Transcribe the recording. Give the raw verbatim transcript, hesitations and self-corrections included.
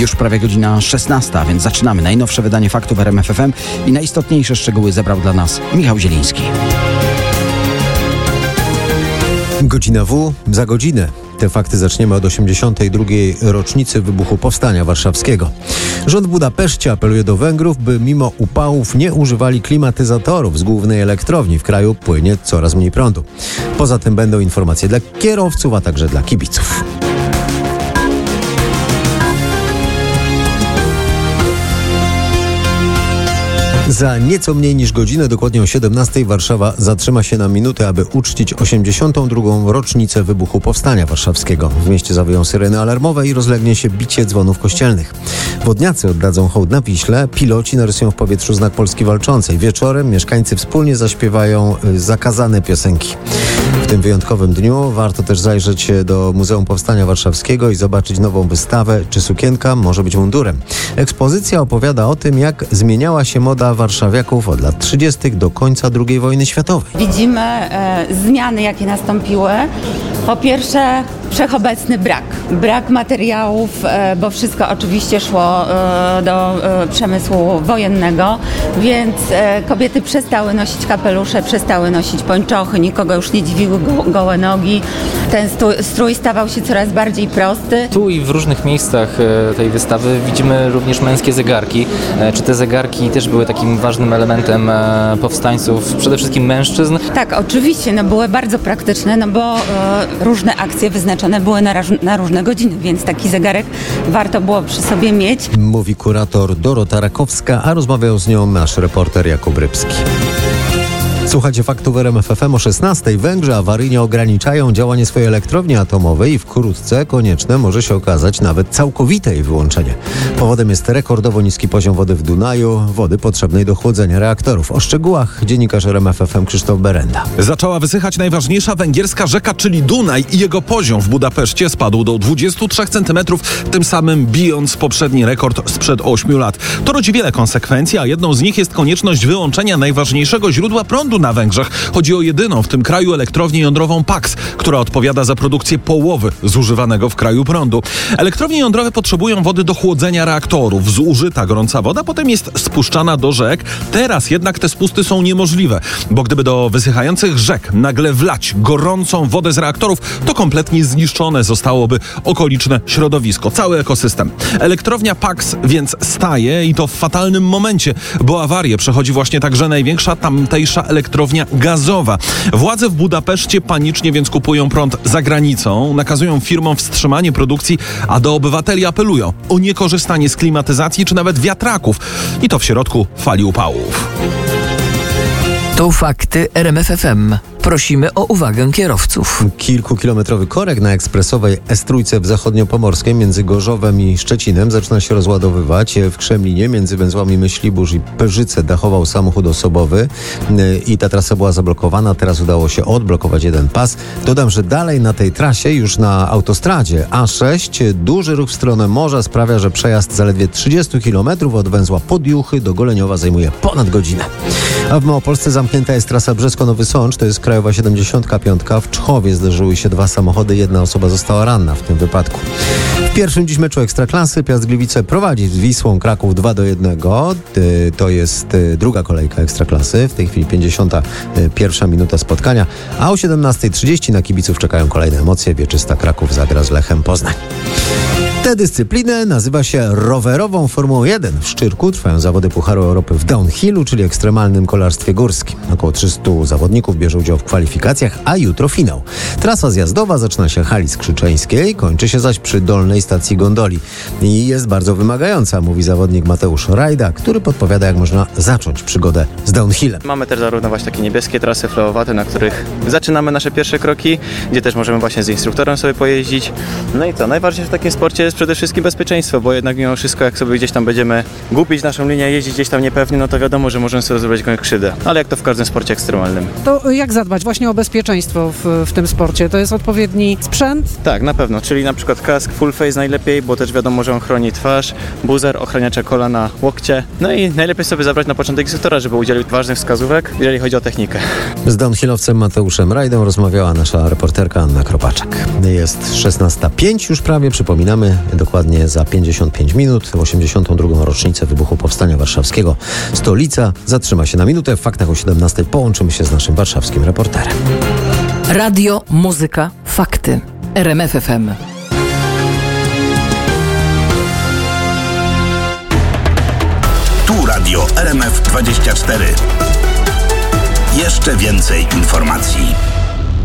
Już prawie godzina szesnasta, więc zaczynamy. Najnowsze wydanie faktów w R M F F M i najistotniejsze szczegóły zebrał dla nas Michał Zieliński. Godzina W za godzinę. Te fakty zaczniemy od osiemdziesiątej drugiej rocznicy wybuchu Powstania Warszawskiego. Rząd w Budapeszcie apeluje do Węgrów, by mimo upałów nie używali klimatyzatorów. Z głównej elektrowni w kraju płynie coraz mniej prądu. Poza tym będą informacje dla kierowców, a także dla kibiców. Za nieco mniej niż godzinę, dokładnie o siedemnastej, Warszawa zatrzyma się na minutę, aby uczcić osiemdziesiątą drugą rocznicę wybuchu Powstania Warszawskiego. W mieście zawyją syreny alarmowe i rozlegnie się bicie dzwonów kościelnych. Wodniacy oddadzą hołd na Wiśle, piloci narysują w powietrzu znak Polski Walczącej. Wieczorem mieszkańcy wspólnie zaśpiewają zakazane piosenki. W tym wyjątkowym dniu warto też zajrzeć do Muzeum Powstania Warszawskiego i zobaczyć nową wystawę Czy sukienka może być mundurem. Ekspozycja opowiada o tym, jak zmieniała się moda warszawiaków od lat trzydziestych do końca drugiej wojny światowej. Widzimy e, zmiany, jakie nastąpiły. Po pierwsze, wszechobecny brak. Brak materiałów, e, bo wszystko oczywiście szło e, do e, przemysłu wojennego, więc e, kobiety przestały nosić kapelusze, przestały nosić pończochy, nikogo już nie dziwiły go, gołe nogi. Ten strój, strój stawał się coraz bardziej prosty. Tu i w różnych miejscach e, tej wystawy widzimy również męskie zegarki. E, czy te zegarki też były takim ważnym elementem e, powstańców, przede wszystkim mężczyzn? Tak, oczywiście, no były bardzo praktyczne, no bo e, różne akcje wyznaczone były na, na różne godziny, więc taki zegarek warto było przy sobie mieć. Mówi kurator Dorota Rakowska, a rozmawiał z nią nasz reporter Jakub Rybski. Słuchajcie faktów w R M F F M o szesnastej. Węgrzy awaryjnie ograniczają działanie swojej elektrowni atomowej i wkrótce konieczne może się okazać nawet całkowite jej wyłączenie. Powodem jest rekordowo niski poziom wody w Dunaju, wody potrzebnej do chłodzenia reaktorów. O szczegółach dziennikarz R M F F M Krzysztof Berenda. Zaczęła wysychać najważniejsza węgierska rzeka, czyli Dunaj, i jego poziom w Budapeszcie spadł do dwudziestu trzech centymetrów, tym samym bijąc poprzedni rekord sprzed ośmiu lat. To rodzi wiele konsekwencji, a jedną z nich jest konieczność wyłączenia najważniejszego źródła prądu na Węgrzech. Chodzi o jedyną w tym kraju elektrownię jądrową Paks, która odpowiada za produkcję połowy zużywanego w kraju prądu. Elektrownie jądrowe potrzebują wody do chłodzenia reaktorów. Zużyta gorąca woda potem jest spuszczana do rzek. Teraz jednak te spusty są niemożliwe, bo gdyby do wysychających rzek nagle wlać gorącą wodę z reaktorów, to kompletnie zniszczone zostałoby okoliczne środowisko, cały ekosystem. Elektrownia Paks więc staje i to w fatalnym momencie, bo awarię przechodzi właśnie także największa tamtejsza elektrownia elektrownia gazowa. Władze w Budapeszcie panicznie więc kupują prąd za granicą, nakazują firmom wstrzymanie produkcji, a do obywateli apelują o niekorzystanie z klimatyzacji czy nawet wiatraków. I to w środku fali upałów. To fakty R M F F M. Prosimy o uwagę kierowców. Kilkukilometrowy korek na ekspresowej S trzy w Zachodniopomorskiej między Gorzowem i Szczecinem zaczyna się rozładowywać. W Krzemlinie między węzłami Myślibórz i Pyrzyce dachował samochód osobowy i ta trasa była zablokowana. Teraz udało się odblokować jeden pas. Dodam, że dalej na tej trasie, już na autostradzie A sześć, duży ruch w stronę morza sprawia, że przejazd zaledwie trzydzieści kilometrów od węzła Podjuchy do Goleniowa zajmuje ponad godzinę. A w Małopolsce zamknięta jest trasa Brzesko-Nowy Sącz, to jest Krajowa siedemdziesiątka piątka. W Czchowie zderzyły się dwa samochody, jedna osoba została ranna w tym wypadku. W pierwszym dziś meczu Ekstraklasy Piast Gliwice prowadzi z Wisłą Kraków dwa do jednego. To jest druga kolejka Ekstraklasy. W tej chwili pięćdziesiąta pierwsza minuta spotkania, a o siedemnasta trzydzieści na kibiców czekają kolejne emocje. Wieczysta Kraków zagra z Lechem Poznań. Tę dyscyplinę nazywa się rowerową Formułą jeden. W Szczyrku trwają zawody Pucharu Europy w downhillu, czyli ekstremalnym kolarstwie górskim. Około trzystu zawodników bierze udział w kwalifikacjach, a jutro finał. Trasa zjazdowa zaczyna się w hali skrzyczeńskiej, kończy się zaś przy dolnej stacji gondoli. I jest bardzo wymagająca, mówi zawodnik Mateusz Rajda, który podpowiada, jak można zacząć przygodę z downhillem. Mamy też zarówno właśnie takie niebieskie trasy flowowate, na których zaczynamy nasze pierwsze kroki, gdzie też możemy właśnie z instruktorem sobie pojeździć. No i co, najważniejsze w takim sporcie jest przede wszystkim bezpieczeństwo, bo jednak mimo wszystko, jak sobie gdzieś tam będziemy gubić naszą linię, jeździć gdzieś tam niepewnie, no to wiadomo, że możemy sobie zrobić jakąś krzywdę. Ale jak to w każdym sporcie ekstremalnym. To jak zadbać właśnie o bezpieczeństwo w, w tym sporcie? To jest odpowiedni sprzęt? Tak, na pewno, czyli na przykład kask full face najlepiej, bo też wiadomo, że on chroni twarz, buzer, ochraniacze kolana, łokcie. No i najlepiej sobie zabrać na początek instruktora, żeby udzielił ważnych wskazówek, jeżeli chodzi o technikę. Z downhillowcem Mateuszem Rajdą rozmawiała nasza reporterka Anna Kropaczek. Jest szesnasta pięć już prawie, przypominamy, dokładnie za pięćdziesiąt pięć minut, w osiemdziesiątą drugą rocznicę wybuchu Powstania Warszawskiego. Stolica zatrzyma się na minutę. W faktach o siedemnastej połączymy się z naszym warszawskim reporterem. Radio, muzyka, fakty. R M F F M. Tu Radio R M F dwadzieścia cztery. Jeszcze więcej informacji.